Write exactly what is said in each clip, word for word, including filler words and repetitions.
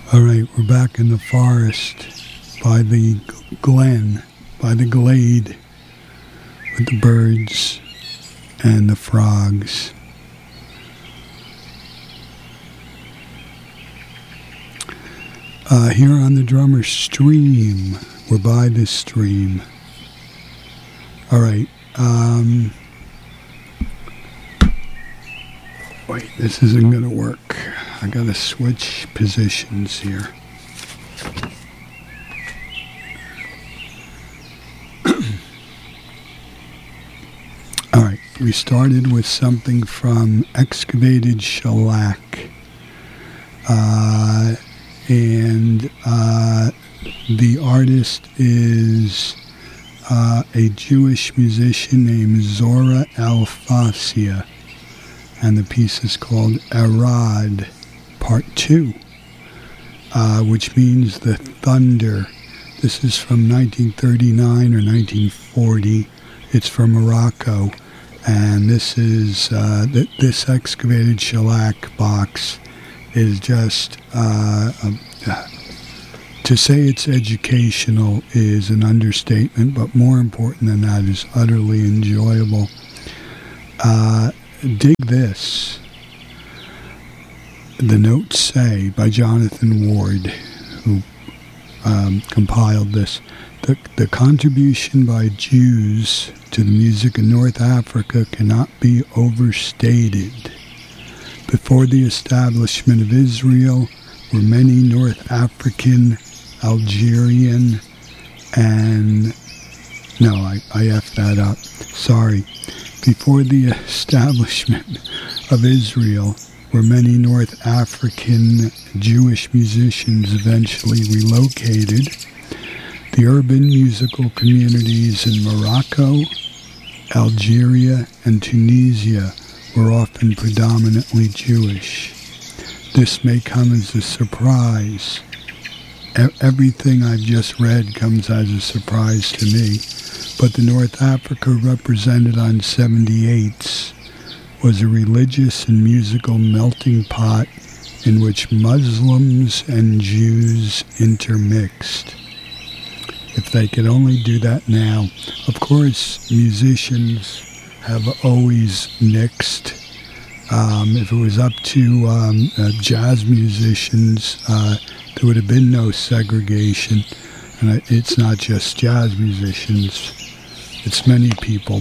All right, we're back in the forest by the glen, by the glade, with the birds and the frogs. Uh, here on the Drummer Stream, we're by this stream. All right. Um, wait, this isn't going to work. I got to switch positions here. All right, we started with something from Excavated Shellac. Uh, and uh, the artist is uh, a Jewish musician named Zora Alfasia. And the piece is called Arad, Part two, uh, which means the thunder. This is from nineteen thirty-nine or nineteen forty. It's from Morocco. And this is, uh, th- this excavated shellac box is just, uh, um, uh, to say it's educational is an understatement, but more important than that is utterly enjoyable. Uh, dig this. The Notes Say by Jonathan Ward, who um, compiled this. The, the contribution by Jews to the music of North Africa cannot be overstated. Before the establishment of Israel were many North African, Algerian, and... No, I, I effed that up. Sorry. Before the establishment of Israel were many North African Jewish musicians eventually relocated. The urban musical communities in Morocco, Algeria, and Tunisia were often predominantly Jewish. This may come as a surprise. E- everything I've just read comes as a surprise to me, but the North Africa represented on seventy-eights was a religious and musical melting pot in which Muslims and Jews intermixed. If they could only do that now. Of course, musicians have always mixed. Um, if it was up to um, uh, jazz musicians, uh, there would have been no segregation. And it's not just jazz musicians. It's many people.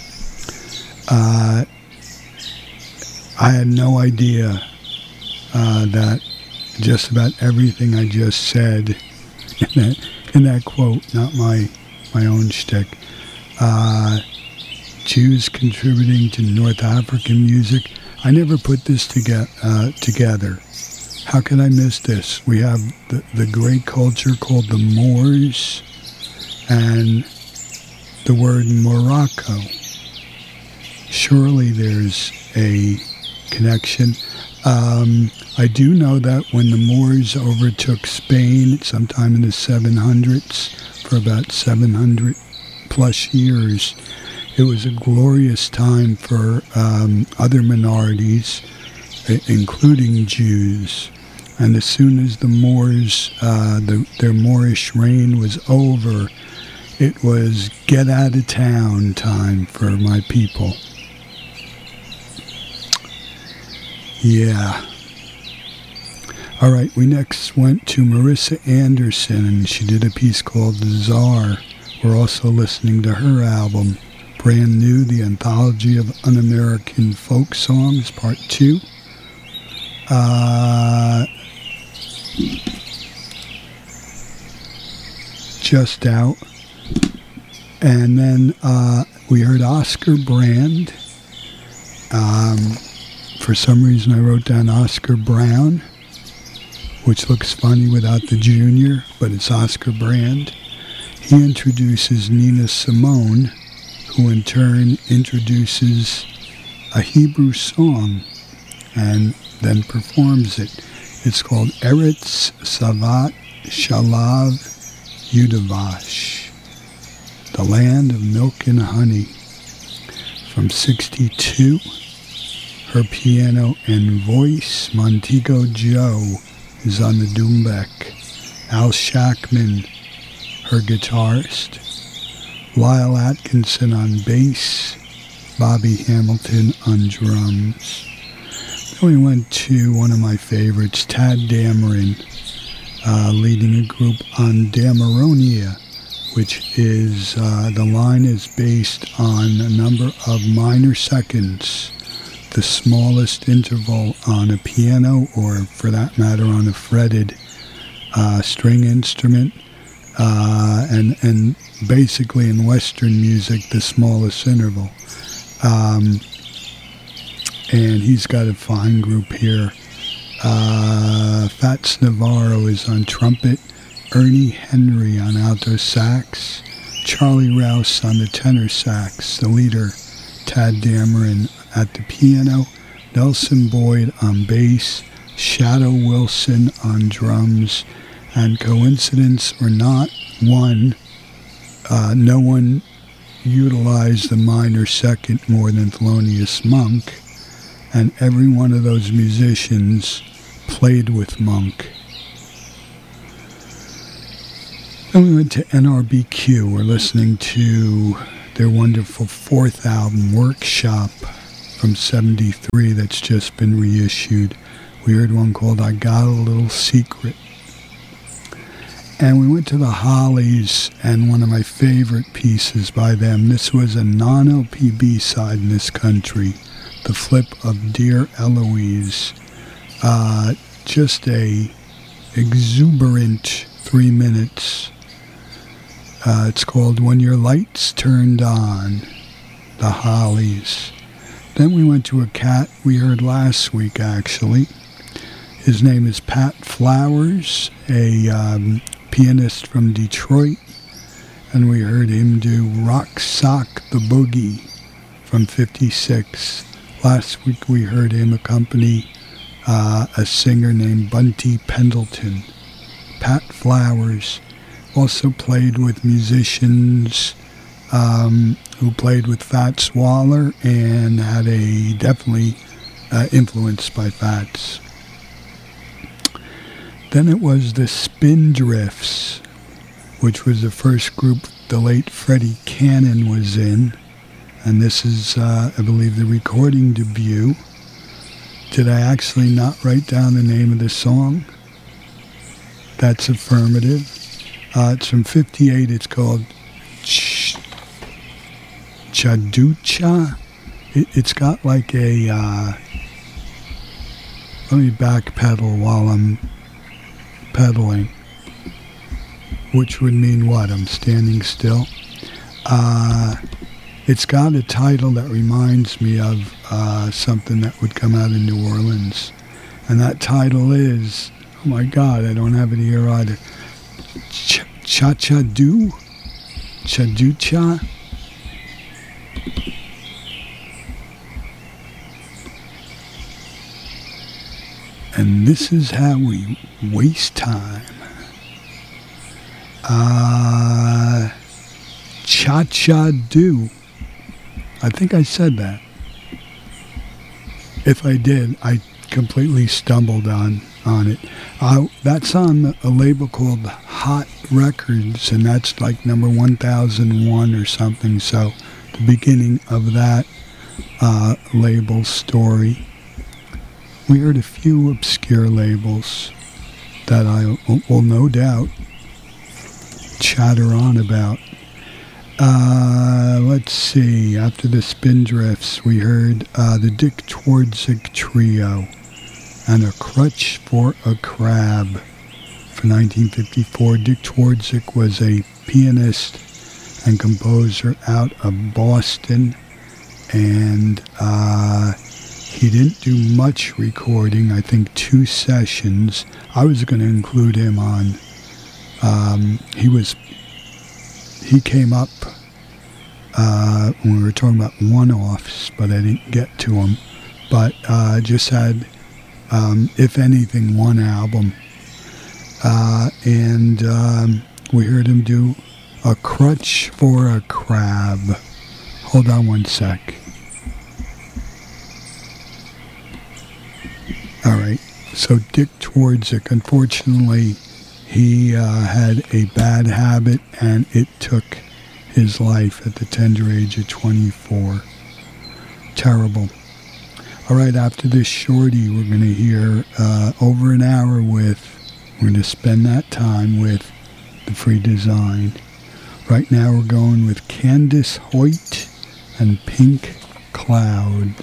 Uh, I had no idea uh, that just about everything I just said in that, in that quote, not my my own shtick, uh, Jews contributing to North African music. I never put this toge- uh, together. How can I miss this? We have the, the great culture called the Moors and the word Morocco. Surely there's a connection. Um, I do know that when the Moors overtook Spain sometime in the seven hundreds, for about seven hundred plus years, it was a glorious time for um, other minorities, including Jews. And as soon as the Moors, uh, the, their Moorish reign was over, it was get out of town time for my people. Yeah. All right, we next went to Marissa Anderson, and she did a piece called The Czar. We're also listening to her album, brand new, The Anthology of Un-American Folk Songs, Part two. Uh, just out. And then uh, we heard Oscar Brand. Um, for some reason I wrote down Oscar Brown, which looks funny without the junior, but it's Oscar Brand. He introduces Nina Simone, who in turn introduces a Hebrew song and then performs it. It's called Eretz Savat Shalav Yudavash, the land of milk and honey. From sixty-two, her piano and voice, Montego Joe, is on the doumbek. Al Shackman, her guitarist. Lyle Atkinson on bass. Bobby Hamilton on drums. Then we went to one of my favorites, Tad Dameron, uh, leading a group on Dameronia, which is, uh, the line is based on a number of minor seconds, the smallest interval on a piano, or for that matter on a fretted uh, string instrument, uh, and, and basically in Western music, the smallest interval. Um, and he's got a fine group here. Uh, Fats Navarro is on trumpet, Ernie Henry on alto sax, Charlie Rouse on the tenor sax, the leader, Tad Dameron at the piano, Nelson Boyd on bass, Shadow Wilson on drums, and coincidence or not, one, uh, no one utilized the minor second more than Thelonious Monk, and every one of those musicians played with Monk. Then we went to N R B Q. We're listening to their wonderful fourth album, Workshop, from seventy-three, that's just been reissued. We heard one called I Got a Little Secret. And we went to the Hollies, and one of my favorite pieces by them, this was a non-L P B-side in this country, The Flip of Dear Eloise. Uh, just a exuberant three minutes. Uh, it's called When Your Lights Turned On, the Hollies. Then we went to a cat we heard last week, actually. His name is Pat Flowers, a um, pianist from Detroit, and we heard him do Rock Sock the Boogie from fifty-six. Last week we heard him accompany uh, a singer named Bunty Pendleton. Pat Flowers also played with musicians um, who played with Fats Waller and had a definitely uh, influenced by Fats. Then it was the Spindrifts, which was the first group the late Freddie Cannon was in. And this is, uh, I believe, the recording debut. Did I actually not write down the name of the song? That's affirmative. Uh, it's from fifty-eight. It's called Ch- Chaducha. It, it's got like a... Uh, let me backpedal while I'm pedaling. Which would mean what? I'm standing still. Uh... It's got a title that reminds me of uh, something that would come out in New Orleans. And that title is, oh my God, I don't have it here either. Ch- Cha-cha-do? Cha-do-cha? And this is how we waste time. Uh, Cha-cha-do. I think I said that. If I did, I completely stumbled on, on it. Uh, that's on a label called Hot Records, and that's like number one thousand one or something. So the beginning of that uh, label story. We heard a few obscure labels that I will no doubt chatter on about. Uh, let's see, after the Spindrifts, we heard uh, the Dick Twardzik Trio and A Crutch for a Crab from nineteen fifty-four. Dick Twardzik was a pianist and composer out of Boston, and uh, he didn't do much recording, I think two sessions. I was going to include him on, um, he was He came up uh, when we were talking about one-offs, but I didn't get to them. But uh, just had, um, if anything, one album. Uh, and um, we heard him do A Crutch for a Crab. Hold on one sec. All right. so Dick Twardzik, unfortunately, he uh, had a bad habit, and it took his life at the tender age of twenty-four. Terrible. All right, after this shorty, we're going to hear uh, over an hour with, we're going to spend that time with the Free Design. Right now we're going with Candace Hoyt and Pink Cloud.